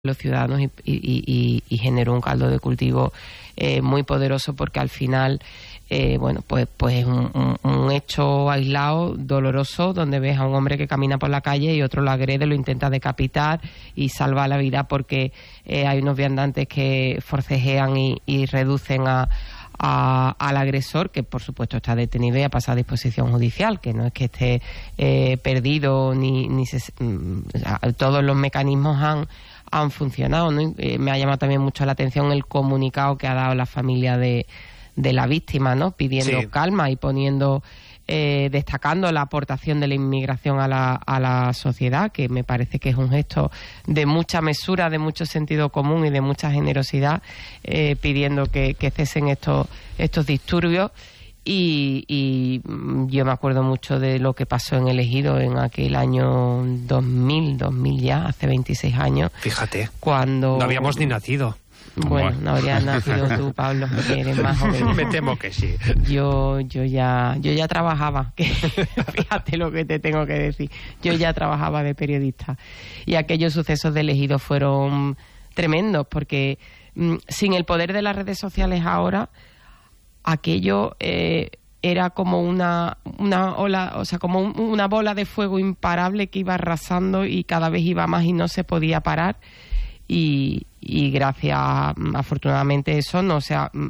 los ciudadanos y generó un caldo de cultivo muy poderoso, porque al final pues es un hecho aislado, doloroso, donde ves a un hombre que camina por la calle y otro lo agrede, lo intenta decapitar y salva la vida porque hay unos viandantes que forcejean y reducen al agresor, que por supuesto está detenido y ha pasado a disposición judicial, que no es que esté perdido todos los mecanismos han funcionado, ¿no? Me ha llamado también mucho la atención el comunicado que ha dado la familia de la víctima, ¿no? Pidiendo calma y poniendo destacando la aportación de la inmigración a la sociedad, que me parece que es un gesto de mucha mesura, de mucho sentido común y de mucha generosidad, pidiendo que cesen estos disturbios. Y yo me acuerdo mucho de lo que pasó en el Ejido en aquel año 2000 ya, hace 26 años. Fíjate, cuando no habíamos ni nacido. Bueno, no habrías nacido tú, Pablo, porque eres más joven. Me temo que sí. Yo ya trabajaba, fíjate lo que te tengo que decir. Yo ya trabajaba de periodista. Y aquellos sucesos del Ejido fueron tremendos, porque sin el poder de las redes sociales ahora, aquello era como una ola, o sea, como una bola de fuego imparable que iba arrasando y cada vez iba más y no se podía parar. Y gracias, afortunadamente, eso no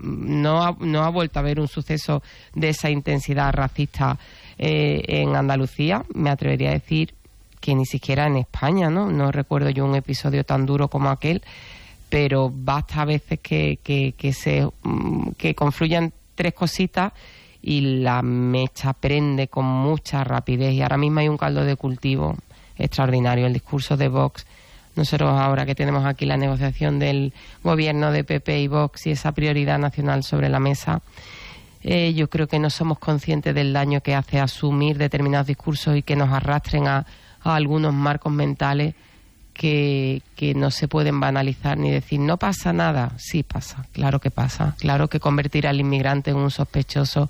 ha vuelto a haber un suceso de esa intensidad racista en Andalucía. Me atrevería a decir que ni siquiera en España, ¿no? No recuerdo yo un episodio tan duro como aquel, pero basta a veces que confluyan tres cositas y la mecha prende con mucha rapidez. Y ahora mismo hay un caldo de cultivo extraordinario. El discurso de Vox. Nosotros ahora que tenemos aquí la negociación del gobierno de PP y Vox y esa prioridad nacional sobre la mesa, yo creo que no somos conscientes del daño que hace asumir determinados discursos y que nos arrastren a algunos marcos mentales que no se pueden banalizar ni decir no pasa nada. Sí pasa, claro que pasa. Claro que convertir al inmigrante en un sospechoso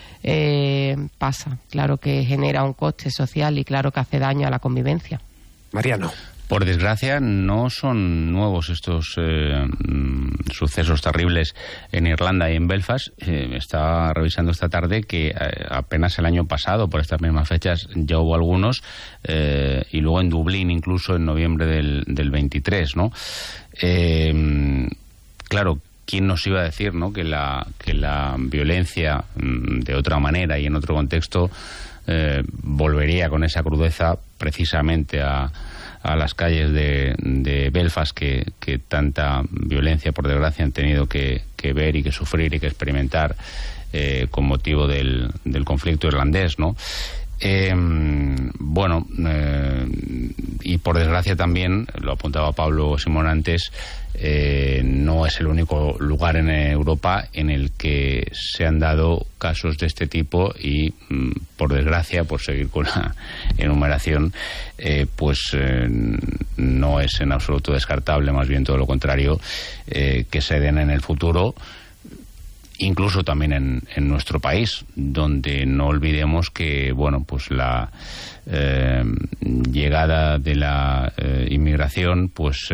pasa. Claro que genera un coste social y claro que hace daño a la convivencia. Mariano. Por desgracia, no son nuevos estos sucesos terribles en Irlanda y en Belfast. Estaba revisando esta tarde que apenas el año pasado, por estas mismas fechas, ya hubo algunos, y luego en Dublín, incluso en noviembre del 23, ¿no? Claro, ¿quién nos iba a decir, ¿no?, que la violencia, de otra manera y en otro contexto, volvería con esa crudeza precisamente a las calles de Belfast que tanta violencia, por desgracia, han tenido que ver y que sufrir y que experimentar con motivo del conflicto irlandés, ¿no? Y por desgracia también, lo apuntaba Pablo Simón antes, no es el único lugar en Europa en el que se han dado casos de este tipo y, por desgracia, por seguir con la enumeración, no es en absoluto descartable, más bien todo lo contrario, que se den en el futuro, incluso también en nuestro país, donde no olvidemos que la llegada de la inmigración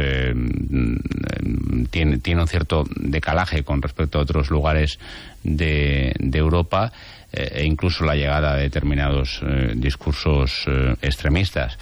tiene un cierto decalaje con respecto a otros lugares de Europa, e incluso la llegada de determinados discursos extremistas.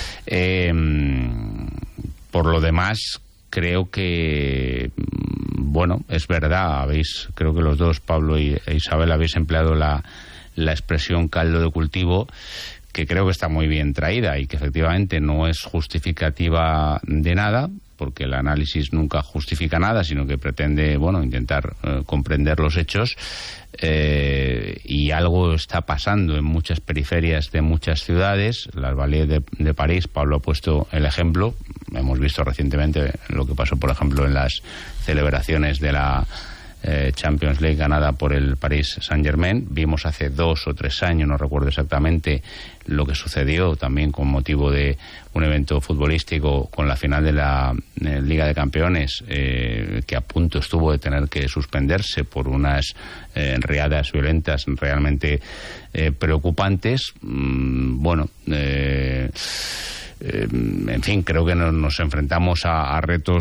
Por lo demás, creo que es verdad, creo que los dos, Pablo e Isabel, habéis empleado la expresión caldo de cultivo, que creo que está muy bien traída y que efectivamente no es justificativa de nada, porque el análisis nunca justifica nada, sino que pretende, intentar comprender los hechos, y algo está pasando en muchas periferias de muchas ciudades. Las Baleares de París, Pablo ha puesto el ejemplo. Hemos visto recientemente lo que pasó, por ejemplo, en las celebraciones de la Champions League ganada por el Paris Saint-Germain. Vimos hace 2 o 3 años, no recuerdo exactamente, lo que sucedió también con motivo de un evento futbolístico con la final de la Liga de Campeones, que a punto estuvo de tener que suspenderse por unas riadas violentas realmente preocupantes. en fin, creo que nos enfrentamos a retos